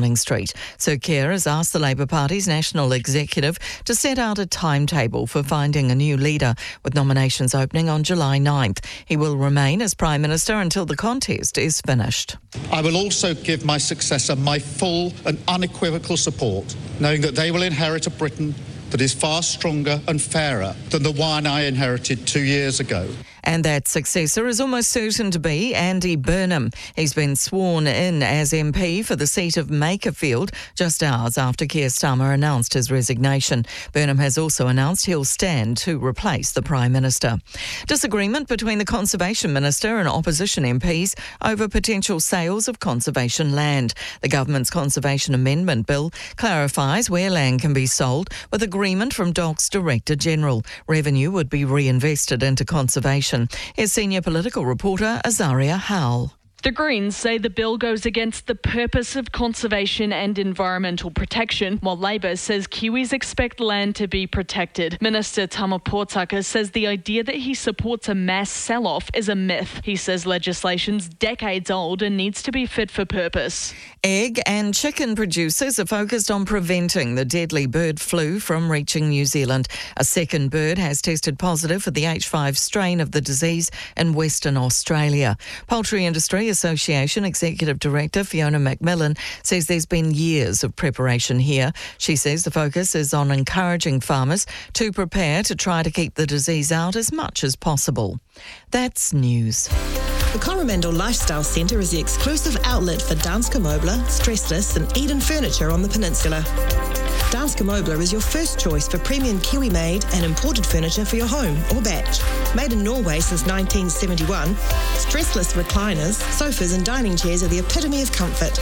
Downing Street. Sir Keir has asked the Labour Party's national executive to set out a timetable for finding a new leader, with nominations opening on July 9th. He will remain as Prime Minister until the contest is finished. I will also give my successor my full and unequivocal support, knowing that they will inherit a Britain that is far stronger and fairer than the one I inherited 2 years ago. And that successor is almost certain to be Andy Burnham. He's been sworn in as MP for the seat of Makerfield just hours after Keir Starmer announced his resignation. Burnham has also announced he'll stand to replace the Prime Minister. Disagreement between the Conservation Minister and opposition MPs over potential sales of conservation land. The government's Conservation Amendment Bill clarifies where land can be sold, with agreement from DOC's Director General. Revenue would be reinvested into conservation. Here's senior political reporter Azaria Howell. The Greens say the bill goes against the purpose of conservation and environmental protection, while Labour says Kiwis expect land to be protected. Minister Tama Potaka says the idea that he supports a mass sell-off is a myth. He says legislation's decades old and needs to be fit for purpose. Egg and chicken producers are focused on preventing the deadly bird flu from reaching New Zealand. A second bird has tested positive for the H5 strain of the disease in Western Australia. Poultry Industry Association Executive Director Fiona McMillan says there's been years of preparation here. She says the focus is on encouraging farmers to prepare to try to keep the disease out as much as possible. That's news. The Coromandel Lifestyle Centre is the exclusive outlet for Danske Møbler, Stressless and Eden Furniture on the peninsula. Danske Møbler is your first choice for premium Kiwi-made and imported furniture for your home or batch. Made in Norway since 1971, stressless recliners, sofas and dining chairs are the epitome of comfort.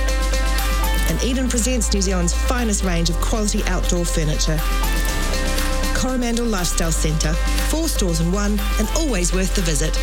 And Eden presents New Zealand's finest range of quality outdoor furniture. Coromandel Lifestyle Centre, 4 stores in one and always worth the visit.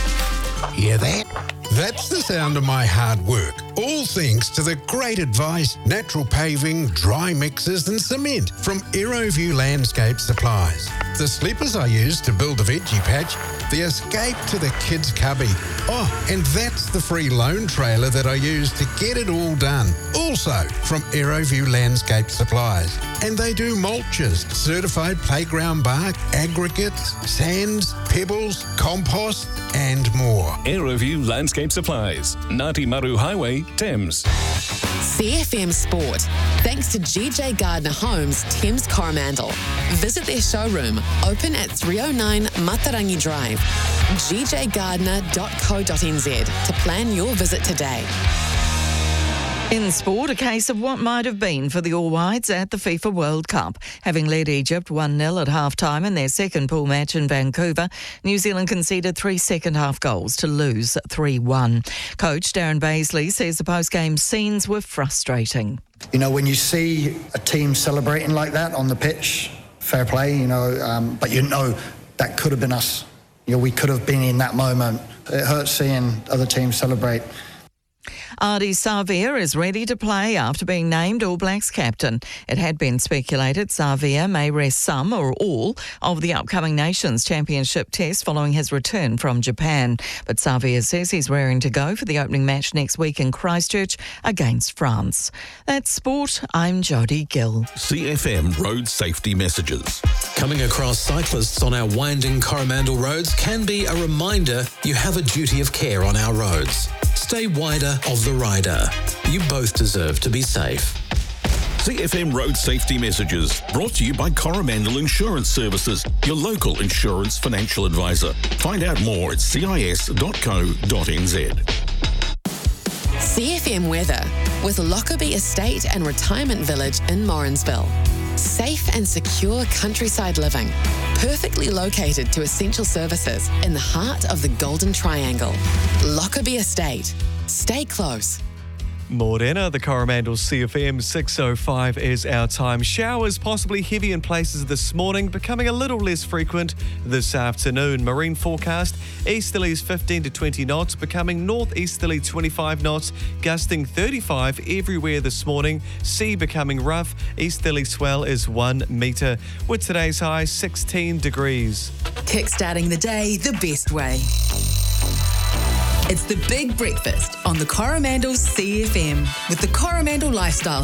Hear that? That's the sound of my hard work. All thanks to the great advice, natural paving, dry mixes and cement from Aeroview Landscape Supplies. The sleepers I use to build the veggie patch, the escape to the kids' cubby. Oh, and that's the free loan trailer that I use to get it all done. Also from Aeroview Landscape Supplies. And they do mulches, certified playground bark, aggregates, sands, pebbles, compost and more. Aeroview Landscape Supplies, Ngāti Maru Highway, Thames. CFM Sport. Thanks to GJ Gardner Homes, Thames Coromandel. Visit their showroom, open at 309 Matarangi Drive. gjgardner.co.nz to plan your visit today. In sport, a case of what might have been for the All Whites at the FIFA World Cup. Having led Egypt 1-0 at half-time in their second pool match in Vancouver, New Zealand conceded 3 second-half goals to lose 3-1. Coach Darren Baisley says the post-game scenes were frustrating. You know, when you see a team celebrating like that on the pitch, fair play, but that could have been us. We could have been in that moment. It hurts seeing other teams celebrate. Ardie Savea is ready to play after being named All Blacks captain. It had been speculated Savea may rest some or all of the upcoming Nations Championship test following his return from Japan. But Savea says he's raring to go for the opening match next week in Christchurch against France. That's sport. I'm Jodie Gill. CFM Road Safety Messages. Coming across cyclists on our winding Coromandel roads can be a reminder you have a duty of care on our roads. Stay wider of the rider. You both deserve to be safe. CFM Road Safety Messages, brought to you by Coromandel Insurance Services, your local insurance financial advisor. Find out more at cis.co.nz. CFM weather with Lockerbie Estate and Retirement Village in Morrinsville. Safe and secure countryside living, perfectly located to essential services in the heart of the Golden Triangle. Lockerbie Estate. Stay close. Morena, the Coromandel CFM 6:05 is our time. Showers possibly heavy in places this morning, becoming a little less frequent this afternoon. Marine forecast, easterlies 15 to 20 knots, becoming northeasterly 25 knots, gusting 35 everywhere this morning. Sea becoming rough, easterly swell is 1 metre, with today's high 16 degrees. Kickstarting the day the best way. It's the Big Breakfast on the Coromandel CFM with the Coromandel Lifestyle